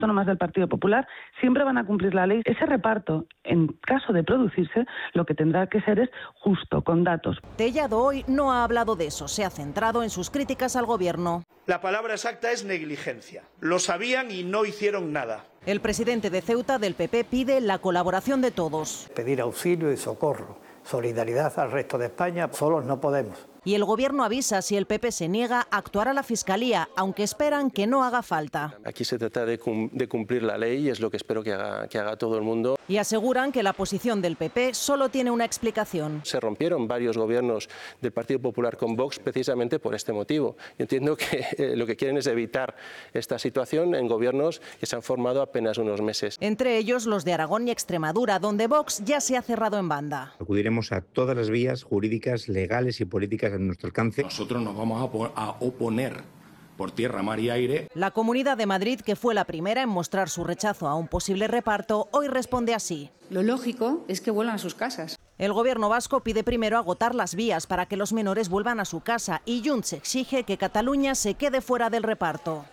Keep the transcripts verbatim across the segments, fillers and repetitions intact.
autónomas del Partido Popular siempre van a cumplir la ley. Ese reparto, en caso de producirse, lo que tendrá que ser es justo, con datos. Tellado hoy no ha hablado de eso, se ha centrado en sus críticas al gobierno. La palabra exacta es negligencia. Lo sabían y no hicieron nada. El presidente de Ceuta, del P P, pide la colaboración de todos. Pedir auxilio y socorro, solidaridad al resto de España, solos no podemos. Y el gobierno avisa, si el P P se niega, actuará la Fiscalía, aunque esperan que no haga falta. Aquí se trata de, cum de cumplir la ley y es lo que espero que haga, que haga todo el mundo. Y aseguran que la posición del P P solo tiene una explicación. Se rompieron varios gobiernos del Partido Popular con Vox precisamente por este motivo. Yo entiendo que eh, lo que quieren es evitar esta situación en gobiernos que se han formado apenas unos meses. Entre ellos los de Aragón y Extremadura, donde Vox ya se ha cerrado en banda. Acudiremos a todas las vías jurídicas, legales y políticas a nuestro alcance. Nosotros nos vamos a, a oponer por tierra, mar y aire. La Comunidad de Madrid, que fue la primera en mostrar su rechazo a un posible reparto, hoy responde así. Lo lógico es que vuelvan a sus casas. El gobierno vasco pide primero agotar las vías para que los menores vuelvan a su casa y Junts exige que Cataluña se quede fuera del reparto.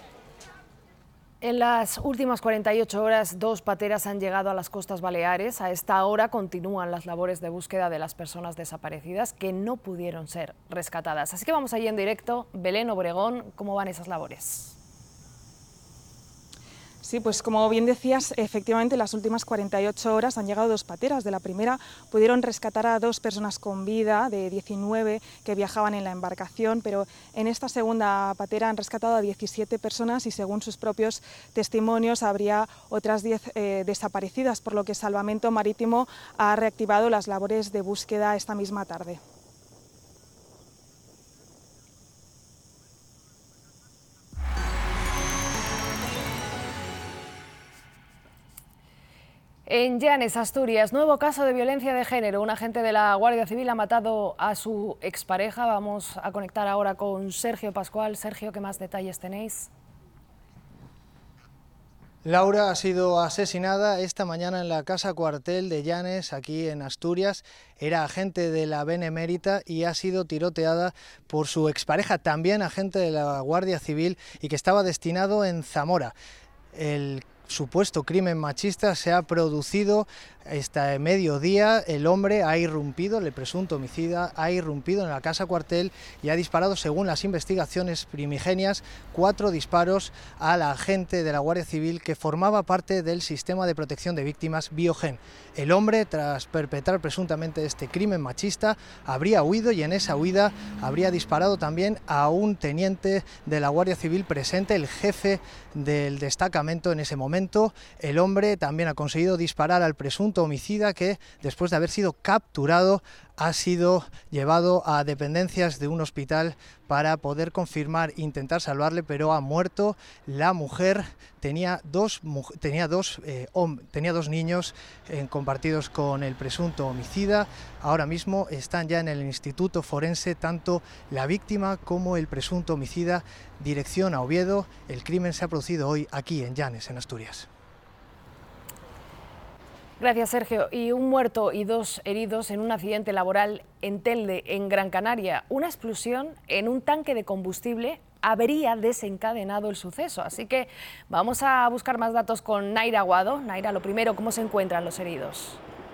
En las últimas cuarenta y ocho horas, dos pateras han llegado a las costas baleares. A esta hora continúan las labores de búsqueda de las personas desaparecidas que no pudieron ser rescatadas. Así que vamos allí en directo. Belén, Obregón, ¿cómo van esas labores? Sí, pues como bien decías, efectivamente en las últimas cuarenta y ocho horas han llegado dos pateras. De la primera pudieron rescatar a dos personas con vida de diecinueve que viajaban en la embarcación, pero en esta segunda patera han rescatado a diecisiete personas y según sus propios testimonios habría otras diez eh, desaparecidas, por lo que Salvamento Marítimo ha reactivado las labores de búsqueda esta misma tarde. En Llanes, Asturias, nuevo caso de violencia de género. Un agente de la Guardia Civil ha matado a su expareja. Vamos a conectar ahora con Sergio Pascual. Sergio, ¿qué más detalles tenéis? Laura ha sido asesinada esta mañana en la casa cuartel de Llanes, aquí en Asturias. Era agente de la Benemérita y ha sido tiroteada por su expareja, también agente de la Guardia Civil y que estaba destinado en Zamora. El supuesto crimen machista se ha producido este mediodía. El hombre ha irrumpido, el presunto homicida ha irrumpido en la casa cuartel y ha disparado, según las investigaciones primigenias, cuatro disparos a la agente de la Guardia Civil que formaba parte del sistema de protección de víctimas Biogen. El hombre, tras perpetrar presuntamente este crimen machista, habría huido y en esa huida habría disparado también a un teniente de la Guardia Civil presente, el jefe del destacamento en ese momento. El hombre también ha conseguido disparar al presunto homicida que, después de haber sido capturado, ha sido llevado a dependencias de un hospital para poder confirmar, intentar salvarle, pero ha muerto. La mujer tenía dos, tenía dos, eh, tenía dos niños eh, compartidos con el presunto homicida. Ahora mismo están ya en el Instituto Forense tanto la víctima como el presunto homicida. Dirección a Oviedo. El crimen se ha producido hoy aquí en Llanes, en Asturias. Gracias, Sergio. Y un muerto y dos heridos en un accidente laboral en Telde, en Gran Canaria. Una explosión en un tanque de combustible habría desencadenado el suceso. Así que vamos a buscar más datos con Naira Aguado. Naira, lo primero, ¿cómo se encuentran los heridos?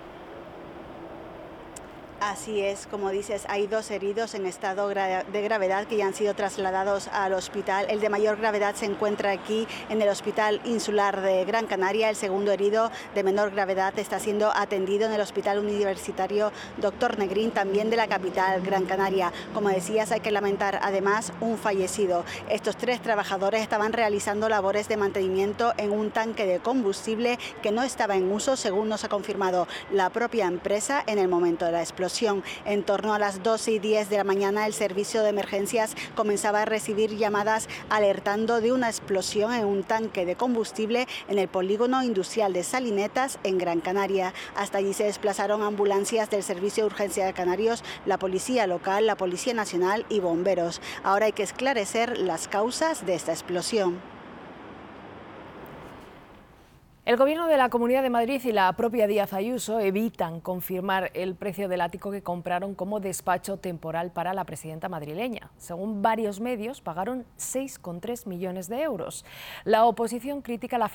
Así es, como dices, hay dos heridos en estado de gravedad que ya han sido trasladados al hospital. El de mayor gravedad se encuentra aquí en el Hospital Insular de Gran Canaria. El segundo herido de menor gravedad está siendo atendido en el Hospital Universitario Doctor Negrín, también de la capital Gran Canaria. Como decías, hay que lamentar además un fallecido. Estos tres trabajadores estaban realizando labores de mantenimiento en un tanque de combustible que no estaba en uso, según nos ha confirmado la propia empresa en el momento de la explosión. En torno a las doce y diez de la mañana, el servicio de emergencias comenzaba a recibir llamadas alertando de una explosión en un tanque de combustible en el polígono industrial de Salinetas, en Gran Canaria. Hasta allí se desplazaron ambulancias del Servicio de Urgencia de Canarios, la Policía Local, la Policía Nacional y bomberos. Ahora hay que esclarecer las causas de esta explosión. El Gobierno de la Comunidad de Madrid y la propia Díaz Ayuso evitan confirmar el precio del ático que compraron como despacho temporal para la presidenta madrileña. Según varios medios, pagaron seis coma tres millones de euros. La oposición critica la